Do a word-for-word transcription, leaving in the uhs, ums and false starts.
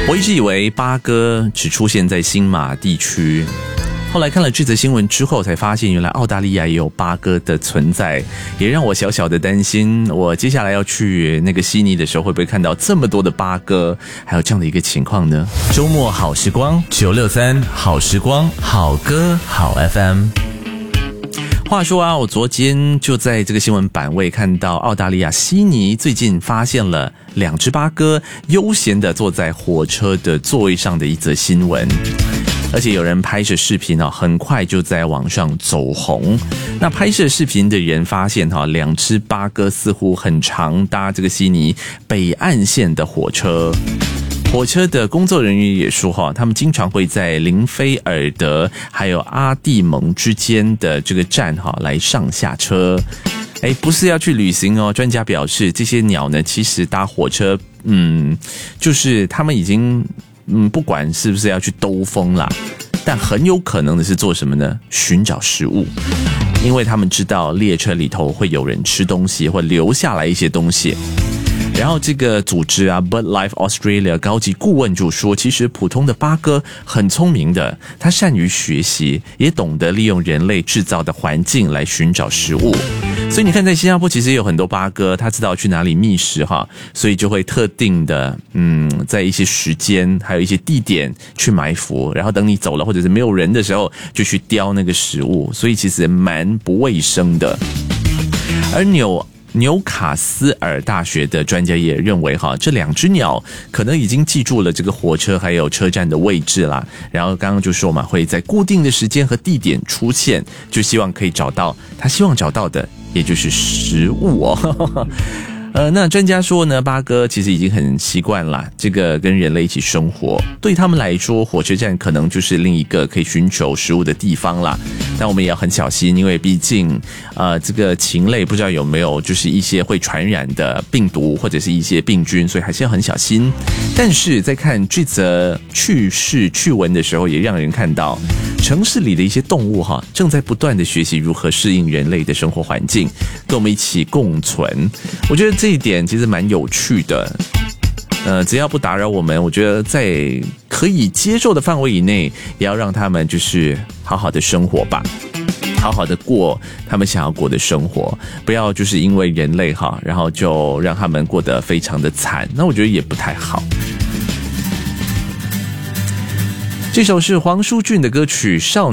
我一直以为八哥只出现在新马地区，后来看了这则新闻之后才发现，原来澳大利亚也有八哥的存在，也让我小小的担心，我接下来要去那个悉尼的时候会不会看到这么多的八哥，还有这样的一个情况呢？ 周末好时光九六三好时光好歌好 F M。 话说啊，我昨天就在这个新闻版位看到澳大利亚悉尼最近发现了两只八哥悠闲地坐在火车的座位上的一则新闻，而且有人拍摄视频啊，很快就在网上走红。那拍摄视频的人发现哈，两只八哥似乎很常搭这个悉尼北岸线的火车。火车的工作人员也说哈，他们经常会在林菲尔德还有阿蒂蒙之间的这个站哈来上下车。哎，不是要去旅行哦。专家表示，这些鸟呢，其实搭火车，嗯，就是他们已经，嗯，不管是不是要去兜风啦，但很有可能的是做什么呢？寻找食物，因为他们知道列车里头会有人吃东西，会留下来一些东西。然后这个组织啊 BirdLife Australia 高级顾问就说，其实普通的八哥很聪明的，它善于学习，也懂得利用人类制造的环境来寻找食物。所以你看，在新加坡其实有很多八哥，他知道去哪里觅食哈，所以就会特定的嗯，在一些时间还有一些地点去埋伏，然后等你走了或者是没有人的时候，就去叼那个食物，所以其实蛮不卫生的。而纽纽卡斯尔大学的专家也认为哈，这两只鸟可能已经记住了这个火车还有车站的位置啦，然后刚刚就说嘛，会在固定的时间和地点出现，就希望可以找到他希望找到的，也就是食物哦。呃，那专家说呢，八哥其实已经很习惯了这个跟人类一起生活，对他们来说，火车站可能就是另一个可以寻求食物的地方啦。但我们也要很小心，因为毕竟呃，这个禽类不知道有没有就是一些会传染的病毒或者是一些病菌，所以还是要很小心。但是在看这则趣事趣闻的时候，也让人看到城市里的一些动物哈，正在不断的学习如何适应人类的生活环境，跟我们一起共存。我觉得这一点其实蛮有趣的。呃，只要不打扰我们，我觉得在可以接受的范围以内，也要让他们就是好好的生活吧，好好的过他们想要过的生活，不要就是因为人类哈，然后就让他们过得非常的惨，那我觉得也不太好。这首是黄舒骏的歌曲《少